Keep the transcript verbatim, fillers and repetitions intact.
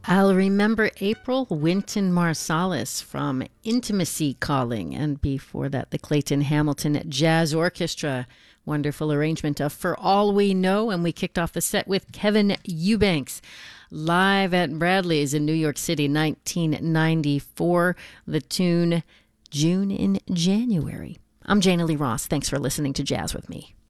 I'll remember April Wynton Marsalis from Intimacy Calling, and before that, the Clayton Hamilton Jazz Orchestra. Wonderful arrangement of For All We Know, and we kicked off the set with Kevin Eubanks live at Bradley's in New York City, nineteen ninety-four. The tune June in January. I'm Jana Lee Ross. Thanks for listening to Jazz with Me.